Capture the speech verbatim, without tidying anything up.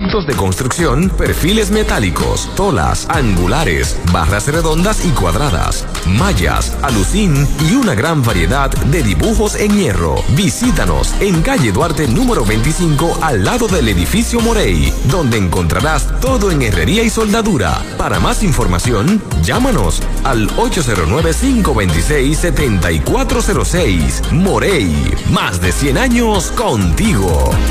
productos de construcción, perfiles metálicos, tolas, angulares, barras redondas y cuadradas, mallas, alucín y una gran variedad de dibujos en hierro. Visítanos en calle Duarte número veinticinco al lado del edificio Morey, donde encontrarás todo en herrería y soldadura. Para más información, llámanos al ocho cero nueve, cinco dos seis, siete cuatro cero seis. Morey, más de cien años contigo.